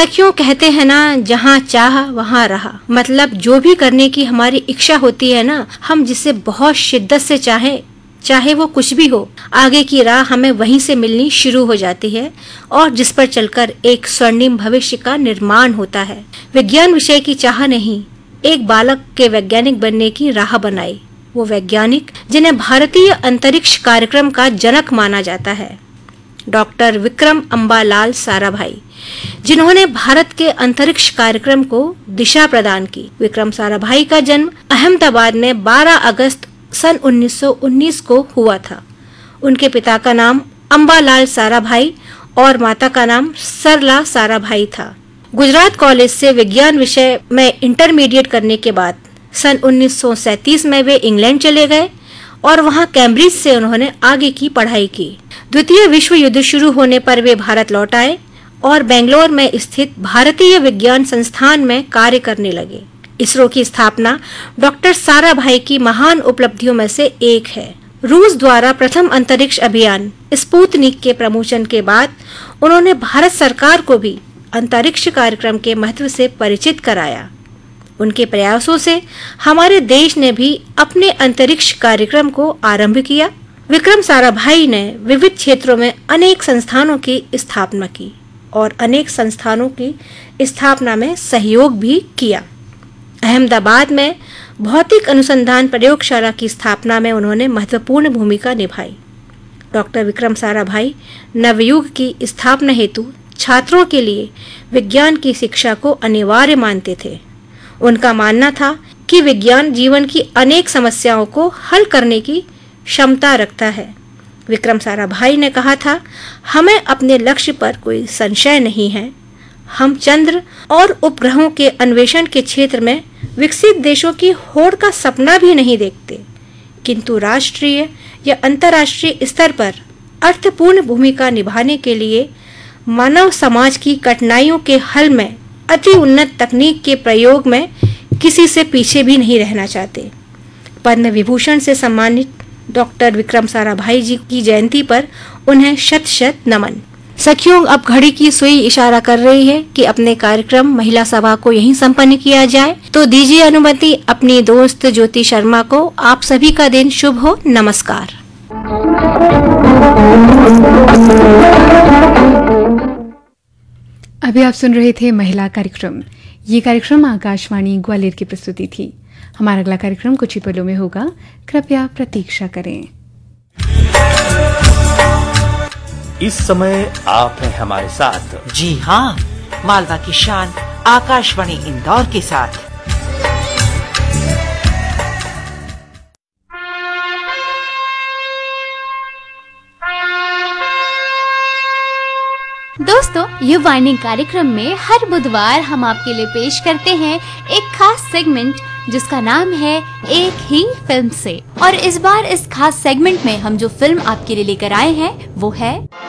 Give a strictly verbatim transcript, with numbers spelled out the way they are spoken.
सखियों, कहते हैं ना, जहाँ चाह वहाँ रहा। मतलब जो भी करने की हमारी इच्छा होती है ना, हम जिसे बहुत शिद्दत से चाहें, चाहे वो कुछ भी हो, आगे की राह हमें वहीं से मिलनी शुरू हो जाती है और जिस पर चलकर एक स्वर्णिम भविष्य का निर्माण होता है। विज्ञान विषय की चाह नहीं, एक बालक के वैज्ञानिक बनने की राह बनाई। वो वैज्ञानिक जिन्हें भारतीय अंतरिक्ष कार्यक्रम का जनक माना जाता है, डॉक्टर विक्रम अम्बालाल साराभाई, जिन्होंने भारत के अंतरिक्ष कार्यक्रम को दिशा प्रदान की। विक्रम साराभाई का जन्म अहमदाबाद में बारह अगस्त सन उन्नीस सौ उन्नीस को हुआ था। उनके पिता का नाम अम्बालाल साराभाई और माता का नाम सरला साराभाई था। गुजरात कॉलेज से विज्ञान विषय में इंटरमीडिएट करने के बाद सन उन्नीस सौ सैंतीस में वे इंग्लैंड चले गए और वहां कैम्ब्रिज से उन्होंने आगे की पढ़ाई की। द्वितीय विश्व युद्ध शुरू होने पर वे भारत लौट आए और बेंगलोर में स्थित भारतीय विज्ञान संस्थान में कार्य करने लगे। इसरो की स्थापना डॉक्टर साराभाई की महान उपलब्धियों में से एक है। रूस द्वारा प्रथम अंतरिक्ष अभियान स्पुतनिक के प्रमोशन के बाद उन्होंने भारत सरकार को भी अंतरिक्ष कार्यक्रम के महत्व से परिचित कराया। उनके प्रयासों से हमारे देश ने भी अपने अंतरिक्ष कार्यक्रम को आरंभ किया। विक्रम साराभाई ने विविध क्षेत्रों में अनेक संस्थानों की स्थापना की और अनेक संस्थानों की स्थापना में सहयोग भी किया। अहमदाबाद में भौतिक अनुसंधान प्रयोगशाला की स्थापना में उन्होंने महत्वपूर्ण भूमिका निभाई। डॉक्टर विक्रम साराभाई नवयुग की स्थापना हेतु छात्रों के लिए विज्ञान की शिक्षा को अनिवार्य मानते थे। उनका मानना था कि विज्ञान जीवन की अनेक समस्याओं को हल करने की क्षमता रखता है। विक्रम साराभाई ने कहा था, हमें अपने लक्ष्य पर कोई संशय नहीं है। हम चंद्र और उपग्रहों के अन्वेषण के क्षेत्र में विकसित देशों की होड़ का सपना भी नहीं देखते, किंतु राष्ट्रीय या अंतर्राष्ट्रीय स्तर पर अर्थपूर्ण भूमिका निभाने के लिए मानव समाज की कठिनाइयों के हल में अति उन्नत तकनीक के प्रयोग में किसी से पीछे भी नहीं रहना चाहते। पद्म विभूषण से सम्मानित डॉक्टर विक्रम साराभाई जी की जयंती पर उन्हें शत शत नमन। सखियों, अब घड़ी की सुई इशारा कर रही है कि अपने कार्यक्रम महिला सभा को यहीं संपन्न किया जाए, तो दीजिए अनुमति अपनी दोस्त ज्योति शर्मा को। आप सभी का दिन शुभ हो। नमस्कार। अभी आप सुन रहे थे महिला कार्यक्रम। ये कार्यक्रम आकाशवाणी ग्वालियर की प्रस्तुति थी। हमारा अगला कार्यक्रम कुछ ही पलों में होगा, कृपया प्रतीक्षा करें। इस समय आप हैं हमारे साथ। जी हाँ, मालवा की शान आकाशवाणी इंदौर के साथ। दोस्तों, ये वाइनिंग कार्यक्रम में हर बुधवार हम आपके लिए पेश करते हैं एक खास सेगमेंट जिसका नाम है एक ही फिल्म से। और इस बार इस खास सेगमेंट में हम जो फिल्म आपके लिए लेकर आए हैं वो है